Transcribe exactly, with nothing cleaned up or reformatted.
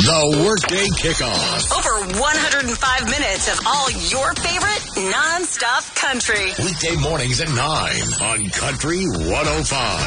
The Workday Kickoff. Over one hundred five minutes of all your favorite non-stop country. Weekday mornings at nine on Country one oh five.